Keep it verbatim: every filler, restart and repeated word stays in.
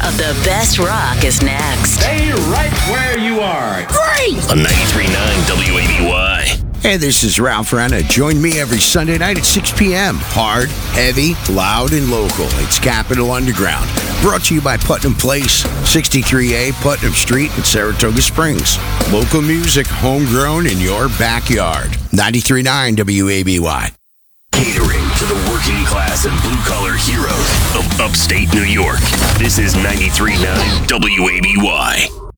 of the best rock is next. Stay right where you are. Great! On ninety-three point nine W A B Y. Hey, this is Ralph Renna. Join me every Sunday night at six p.m. Hard, heavy, loud, and local. It's Capital Underground. Brought to you by Putnam Place, sixty-three A Putnam Street in Saratoga Springs. Local music, homegrown in your backyard. ninety-three point nine W A B Y. Catering to the working class and blue-collar heroes of upstate New York. This is ninety-three point nine W A B Y.